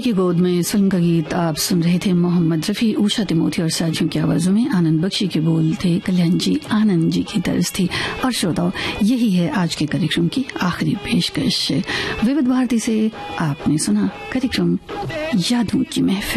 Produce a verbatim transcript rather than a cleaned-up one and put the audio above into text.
की गोद में इस फिल्म का गीत आप सुन रहे थे। मोहम्मद रफी, उषा तिमोथी और साथियों की आवाजों में आनंद बख्शी के बोल थे, कल्याण जी आनंद जी की तर्ज थी। और श्रोताओं, यही है आज के कार्यक्रम की आखिरी पेशकश। विविध भारती से आपने सुना कार्यक्रम यादों की महफिल।